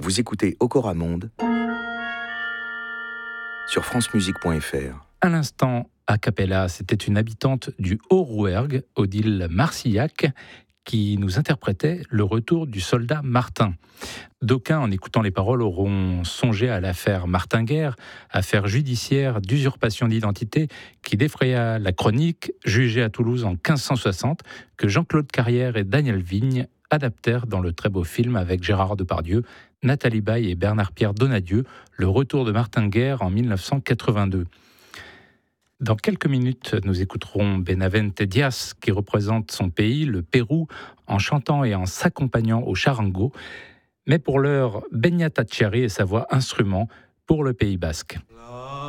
Vous écoutez Okora Monde sur francemusique.fr. À l'instant, a cappella, c'était une habitante du Haut-Rouergue, Odile Marcillac, qui nous interprétait le retour du soldat Martin. D'aucuns, en écoutant les paroles, auront songé à l'affaire Martin-Guerre, affaire judiciaire d'usurpation d'identité qui défraya la chronique, jugée à Toulouse en 1560, que Jean-Claude Carrière et Daniel Vigne adaptèrent dans le très beau film avec Gérard Depardieu, Nathalie Baye et Bernard-Pierre Donadieu, Le retour de Martin-Guerre en 1982. Dans quelques minutes, nous écouterons Benavente Díaz qui représente son pays, le Pérou, en chantant et en s'accompagnant au charango. Mais pour l'heure, Beñat Attiari et sa voix instrument pour le Pays basque.